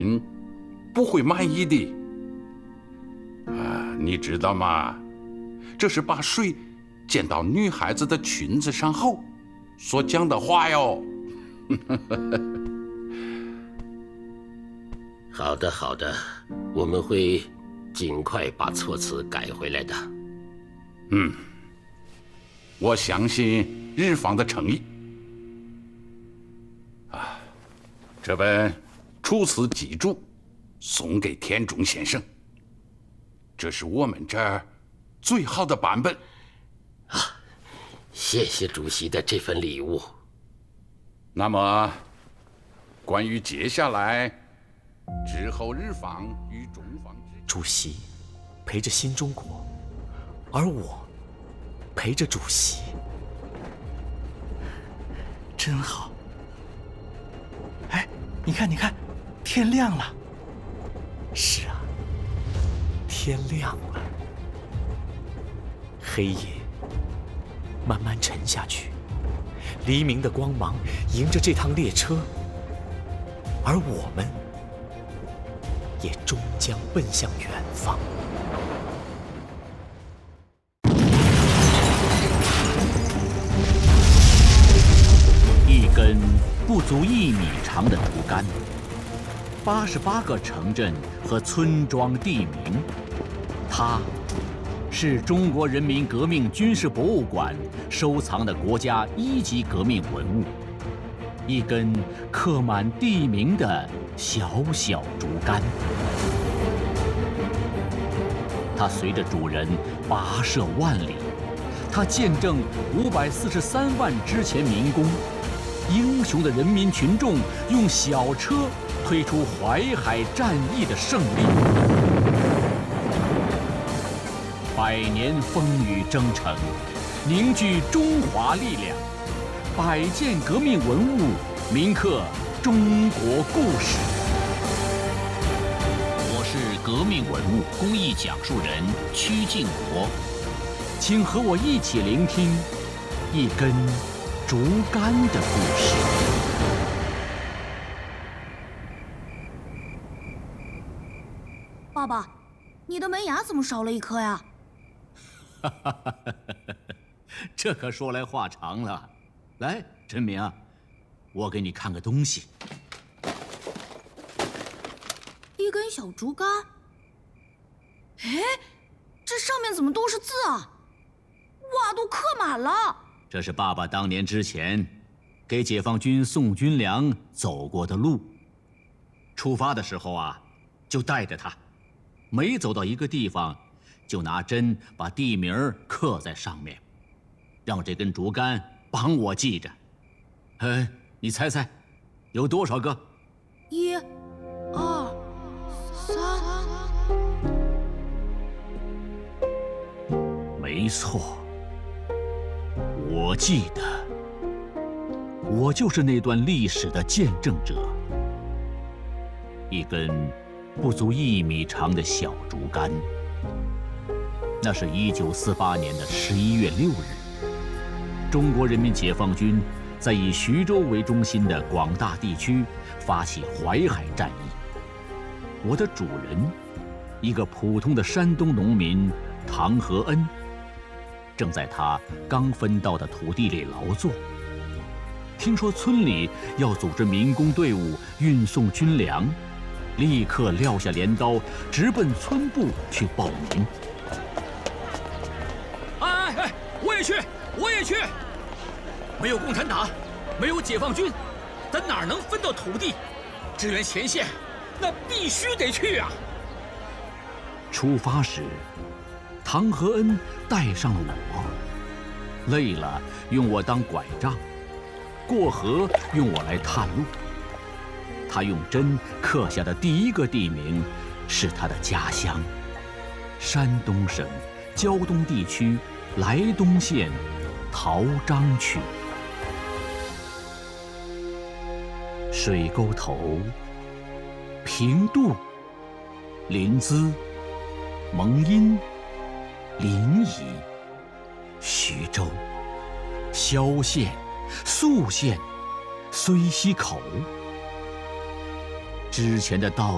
不会满意的。你知道吗？这是把水溅到女孩子的裙子上后所讲的话哟。 好的，好的，我们会尽快把措辞改回来的。 我相信日方的诚意。这本《楚辞集注》送给田中先生，这是我们这儿最好的版本。 谢谢主席的这份礼物。 那么，关于接下来之后日方与中方主席陪着新中国，而我陪着主席，真好。哎，你看，你看，天亮了。是啊，天亮了。黑夜慢慢沉下去，黎明的光芒迎着这趟列车，而我们也终将奔向远方。 一根不足1米长的竹竿，88个城镇和村庄地名，它是中国人民革命军事博物馆收藏的国家1级革命文物，一根刻满地名的小小竹竿。它随着主人跋涉万里，它见证543万之前民工。英雄的人民群众用小车推出淮海战役的胜利，100年风雨征程，凝聚中华力量，100件革命文物铭刻中国故事。我是革命文物公益讲述人曲靖国，请和我一起聆听一根竹竿的故事。 爸爸，你的门牙怎么少了一颗呀？ 这可说来话长了。来，陈明，我给你看个东西。 一根小竹竿。哎，这上面怎么都是字啊？哇，都刻满了。 这是爸爸当年之前给解放军送军粮走过的路。出发的时候啊，就带着它，每走到一个地方，就拿针把地名刻在上面，让这根竹竿帮我记着。你猜猜，有多少个 ？1、2、3。 没错。我记得，我就是那段历史的见证者。一根不足1米长的小竹竿，那是1948年的11月6日，中国人民解放军在以徐州为中心的广大地区发起淮海战役。我的主人，一个普通的山东农民唐和恩，正在他刚分到的土地里劳作。听说村里要组织民工队伍运送军粮，立刻撂下镰刀，直奔村部去报名。哎，我也去，我也去！没有共产党，没有解放军，咱哪能分到土地？支援前线，那必须得去啊！出发时，唐和恩带上了我，累了用我当拐杖，过河用我来探路。他用针刻下的第一个地名是他的家乡——山东省胶东地区莱东县陶章区。水沟头、平度、临淄、蒙阴、临沂、徐州、萧县、宿县、睢溪口。之前的道